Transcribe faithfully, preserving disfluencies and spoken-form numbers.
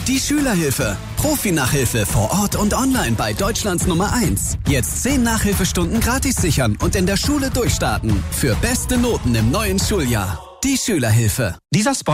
Die Schülerhilfe. Profi-Nachhilfe vor Ort und online bei Deutschlands Nummer eins. Jetzt zehn Nachhilfestunden gratis sichern und in der Schule durchstarten. Für beste Noten im neuen Schuljahr. Die Schülerhilfe. Dieser Spot